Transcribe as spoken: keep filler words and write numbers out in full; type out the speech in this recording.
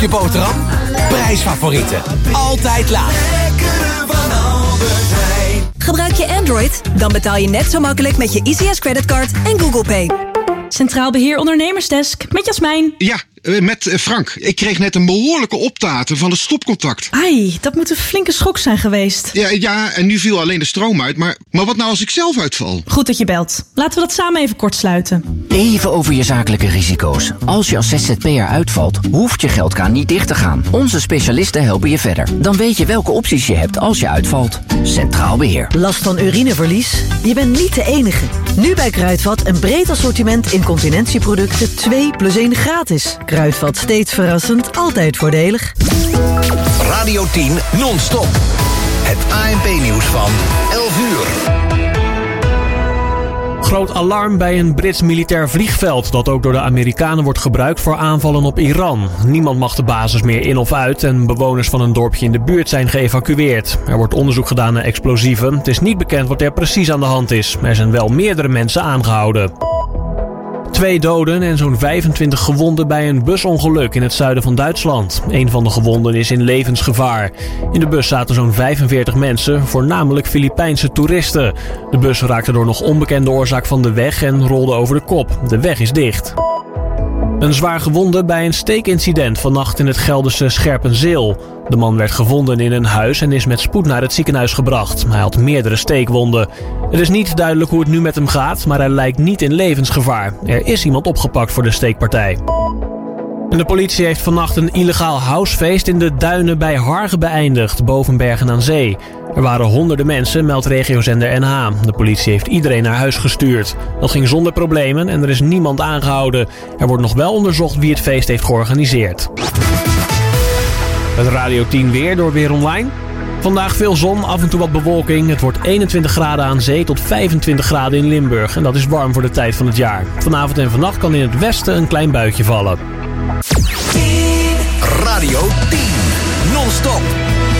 Je boterham, prijsfavorieten. Altijd laag. Gebruik je Android? Dan betaal je net zo makkelijk met je I C S creditcard en Google Pay. Centraal Beheer Ondernemersdesk, met Jasmijn. Ja, met Frank. Ik kreeg net een behoorlijke optaten van het stopcontact. Ai, dat moet een flinke schok zijn geweest. Ja, ja, en nu viel alleen de stroom uit. Maar, maar wat nou als ik zelf uitval? Goed dat je belt. Laten we dat samen even kort sluiten. Even over je zakelijke risico's. Als je als Z Z P'er uitvalt, hoeft je geldkraan niet dicht te gaan. Onze specialisten helpen je verder. Dan weet je welke opties je hebt als je uitvalt. Centraal Beheer. Last van urineverlies? Je bent niet de enige. Nu bij Kruidvat een breed assortiment incontinentieproducten twee plus één gratis. Kruidvat, steeds verrassend, altijd voordelig. Radio tien non-stop. Het A N P-nieuws van elf uur. Groot alarm bij een Brits militair vliegveld dat ook door de Amerikanen wordt gebruikt voor aanvallen op Iran. Niemand mag de basis meer in of uit en bewoners van een dorpje in de buurt zijn geëvacueerd. Er wordt onderzoek gedaan naar explosieven. Het is niet bekend wat er precies aan de hand is. Er zijn wel meerdere mensen aangehouden. Twee doden en zo'n vijfentwintig gewonden bij een busongeluk in het zuiden van Duitsland. Een van de gewonden is in levensgevaar. In de bus zaten zo'n vijfenveertig mensen, voornamelijk Filipijnse toeristen. De bus raakte door nog onbekende oorzaak van de weg en rolde over de kop. De weg is dicht. Een zwaar gewonde bij een steekincident vannacht in het Gelderse Scherpenzeel. De man werd gevonden in een huis en is met spoed naar het ziekenhuis gebracht. Hij had meerdere steekwonden. Het is niet duidelijk hoe het nu met hem gaat, maar hij lijkt niet in levensgevaar. Er is iemand opgepakt voor de steekpartij. En de politie heeft vannacht een illegaal housefeest in de duinen bij Hargen beëindigd, boven Bergen aan Zee. Er waren honderden mensen, meldt regiozender N H. De politie heeft iedereen naar huis gestuurd. Dat ging zonder problemen en er is niemand aangehouden. Er wordt nog wel onderzocht wie het feest heeft georganiseerd. Het Radio tien weer door Weer Online. Vandaag veel zon, af en toe wat bewolking. Het wordt eenentwintig graden aan zee tot vijfentwintig graden in Limburg. En dat is warm voor de tijd van het jaar. Vanavond en vannacht kan in het westen een klein buitje vallen. Radio tien non-stop.